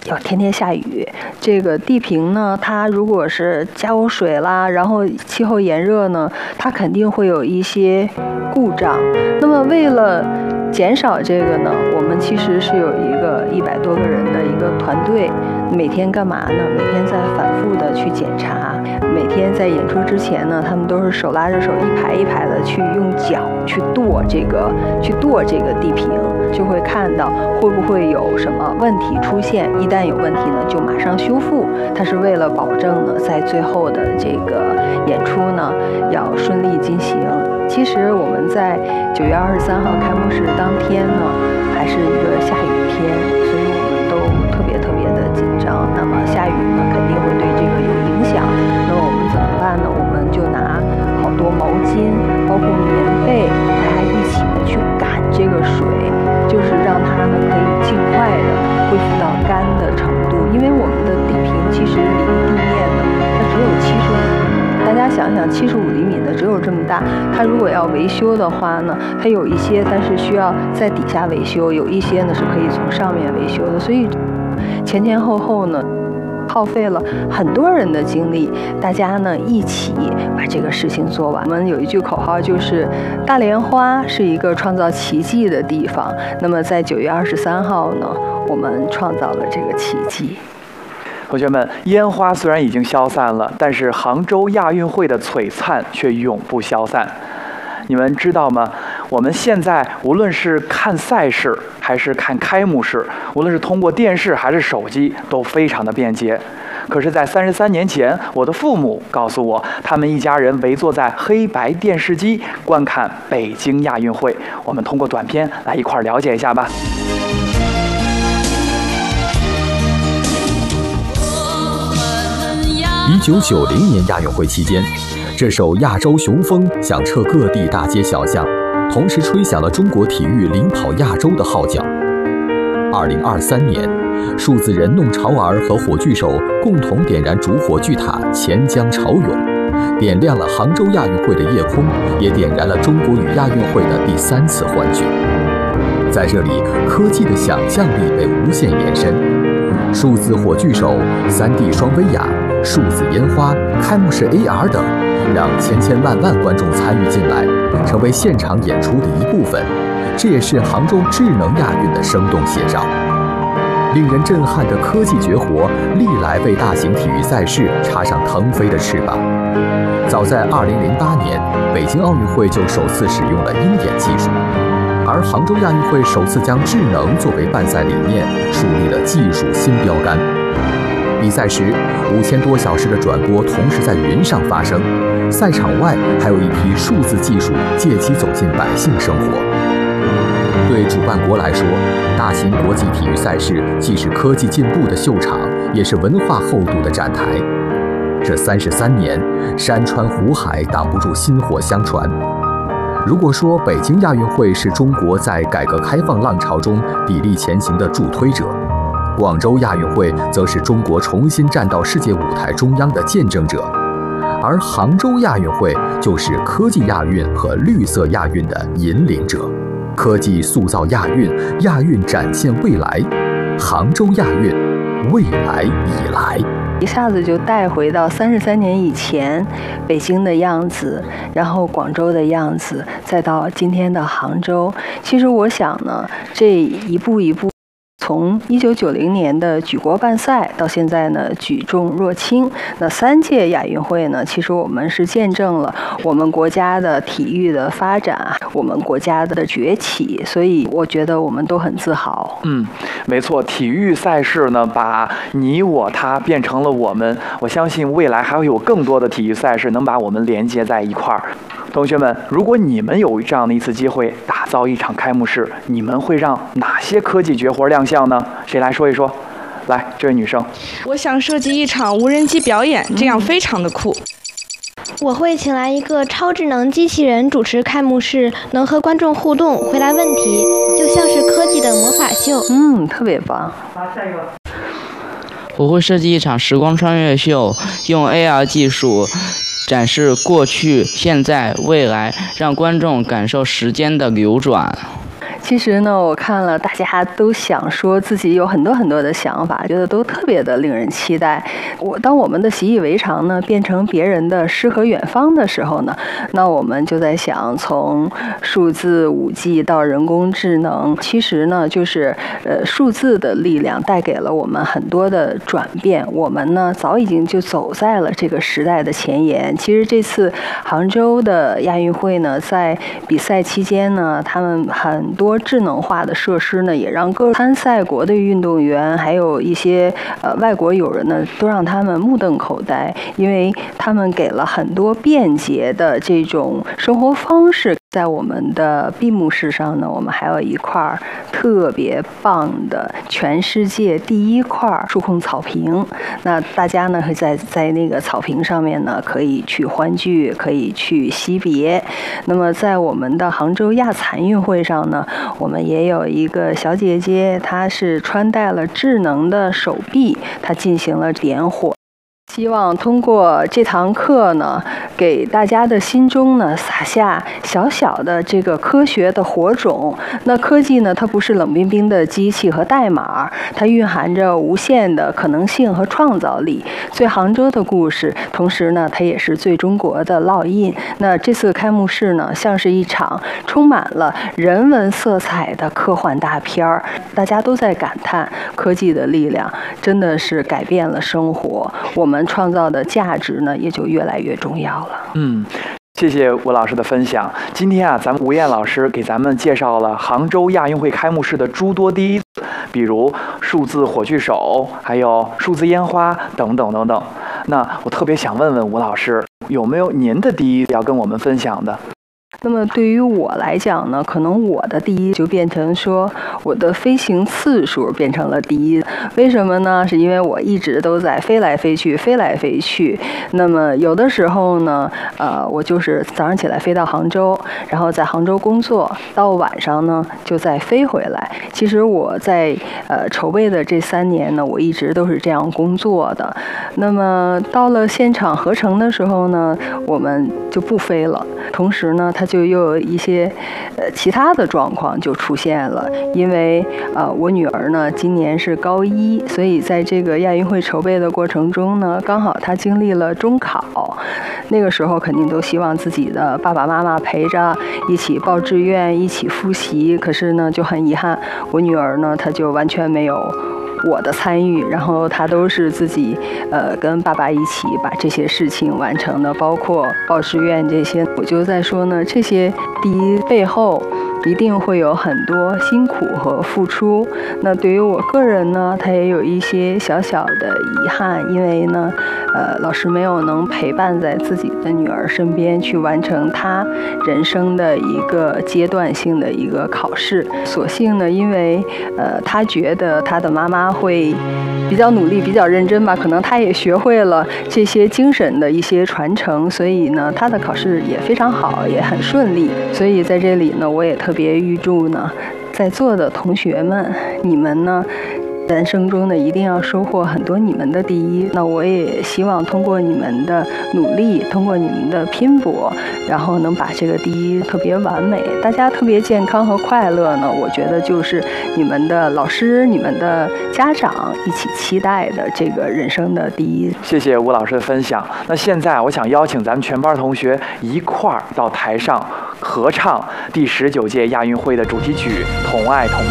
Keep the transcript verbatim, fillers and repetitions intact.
要天天下雨。这个地平呢，它如果是加有水啦，然后气候炎热呢，它肯定会有一些故障。那么为了减少这个呢，我们其实是有一个一百多个人的一个团队，每天干嘛呢？每天在反复的去检查，每天在演出之前呢，他们都是手拉着手一排一排的去用脚去跺这个去跺这个地平，就会看到会不会有什么问题出现，一旦有问题呢，就马上修复。它是为了保证呢，在最后的这个演出呢，要顺利进行。其实我们在九月二十三号开幕式当天呢，还是一个下雨天，所以我们都特别特别的紧张。那么下雨呢，肯定会对这个有影响。那我们怎么办呢？我们就拿好多毛巾，包括棉被，大家一起的去赶这个水，就是让它呢可以尽快的恢复到干的程度。因为我们的地平其实离地面呢，它只有七十五。大家想想，七十五厘米的只有这么大，它如果要维修的话呢，它有一些它是需要在底下维修，有一些呢是可以从上面维修的，所以前前后后呢，耗费了很多人的精力，大家呢一起把这个事情做完。我们有一句口号，就是大莲花是一个创造奇迹的地方。那么在九月二十三号呢，我们创造了这个奇迹。 同学们，烟花虽然已经消散了，但是杭州亚运会的璀璨却永不消散。你们知道吗？我们现在无论是看赛事，还是看开幕式，无论是通过电视还是手机，都非常的便捷。可是，在三十三年前，我的父母告诉我，他们一家人围坐在黑白电视机观看北京亚运会。我们通过短片来一块儿了解一下吧。 一九九零年亚运会期间，这首《亚洲雄风》响彻各地大街小巷，同时吹响了中国体育领跑亚洲的号角。二零二三年，数字人弄潮儿和火炬手共同点燃烛火炬塔钱江潮涌，点亮了杭州亚运会的夜空，也点燃了中国与亚运会的第三次欢聚。在这里，科技的想象力被无限延伸，数字火炬手、三 D 双威亚、数字烟花、开幕式 A R 等，让千千万万观众参与进来，成为现场演出的一部分。这也是杭州智能亚运的生动写照。令人震撼的科技绝活，历来为大型体育赛事插上腾飞的翅膀。早在二零零八年，北京奥运会就首次使用了鹰眼技术，而杭州亚运会首次将智能作为办赛理念，树立了技术新标杆。比赛时，五千多小时的转播同时在云上发生，赛场外还有一批数字技术借机走进百姓生活。对主办国来说，大型国际体育赛事既是科技进步的秀场，也是文化厚度的展台。这三十三年，山川湖海挡不住薪火相传。如果说北京亚运会是中国在改革开放浪潮中砥砺前行的助推者，广州亚运会则是中国重新站到世界舞台中央的见证者，而杭州亚运会就是科技亚运和绿色亚运的引领者。科技塑造亚运，亚运展现未来，杭州亚运，未来已来。 一下子就带回到三十三年以前北京的样子，然后广州的样子，再到今天的杭州。其实我想呢，这一步一步，从一九九零年的举国办赛到现在呢举重若轻，那三届亚运会呢，其实我们是见证了我们国家的体育的发展，我们国家的崛起，所以我觉得我们都很自豪。 嗯，没错，体育赛事呢，把你我他变成了我们。我相信未来还会有更多的体育赛事能把我们连接在一块儿。同学们，如果你们有这样的一次机会，打造一场开幕式，你们会让哪些科技绝活亮相呢？谁来说一说？来，这位女生。 我想设计一场无人机表演，这样非常的酷。 我会请来一个超智能机器人主持开幕式，能和观众互动，回答问题，就像是科技的魔法秀。 嗯，特别棒。 好，下一个。 我会设计一场时光穿越秀，用 A R 技术展示过去、现在、未来，让观众感受时间的流转。 其实呢，我看了大家都想说自己有很多很多的想法，觉得都特别的令人期待。我当我们的习以为常呢变成别人的诗和远方的时候呢，那我们就在想，从数字五 G 到人工智能，其实呢就是呃数字的力量带给了我们很多的转变。我们呢早已经就走在了这个时代的前沿。其实这次杭州的亚运会呢，在比赛期间呢，他们很多智能化的设施呢，也让各参赛国的运动员还有一些呃外国友人呢，都让他们目瞪口呆，因为他们给了很多便捷的这种生活方式。在我们的闭幕式上呢，我们还有一块特别棒的全世界第一块数控草坪。那大家呢会在在那个草坪上面呢，可以去欢聚，可以去惜别。那么在我们的杭州亚残运会上呢，我们也有一个小姐姐，她是穿戴了智能的手臂，她进行了点火。希望通过这堂课呢，给大家的心中呢撒下小小的这个科学的火种。那科技呢，它不是冷冰冰的机器和代码，它蕴含着无限的可能性和创造力。最杭州的故事，同时呢，它也是最中国的烙印。那这次开幕式呢，像是一场充满了人文色彩的科幻大片儿，大家都在感叹科技的力量真的是改变了生活。我们创造的价值呢，也就越来越重要了。 嗯，谢谢吴老师的分享。今天啊，咱们吴燕老师给咱们介绍了杭州亚运会开幕式的诸多第一，比如数字火炬手，还有数字烟花等等等等。那我特别想问问吴老师，有没有您的第一要跟我们分享的？ 那么对于我来讲呢，可能我的第一就变成说我的飞行次数变成了第一。为什么呢？是因为我一直都在飞来飞去飞来飞去。那么有的时候呢，呃，我就是早上起来飞到杭州，然后在杭州工作，到晚上呢就再飞回来。其实我在呃筹备的这三年呢，我一直都是这样工作的。那么到了现场合成的时候呢，我们就不飞了。同时呢，它就又有一些呃其他的状况就出现了。因为呃我女儿呢今年是高一，所以在这个亚运会筹备的过程中呢，刚好她经历了中考，那个时候肯定都希望自己的爸爸妈妈陪着一起报志愿，一起复习。可是呢就很遗憾，我女儿呢她就完全没有我的参与，然后他都是自己呃跟爸爸一起把这些事情完成的，包括报志愿这些。我就在说呢，这些第一背后一定会有很多辛苦和付出。那对于我个人呢，他也有一些小小的遗憾，因为呢呃老师没有能陪伴在自己的女儿身边去完成她人生的一个阶段性的一个考试。所幸呢，因为呃他觉得他的妈妈会比较努力比较认真吧，可能他也学会了这些精神的一些传承，所以呢他的考试也非常好，也很顺利。所以在这里呢，我也特别预祝呢在座的同学们，你们呢人生中呢一定要收获很多你们的第一。那我也希望通过你们的努力，通过你们的拼搏，然后能把这个第一特别完美，大家特别健康和快乐呢，我觉得就是你们的老师，你们的家长一起期待的这个人生的第一。 谢谢吴老师的分享。那现在我想邀请咱们全班同学一块儿到台上合唱第十九届亚运会的主题曲《同爱同》。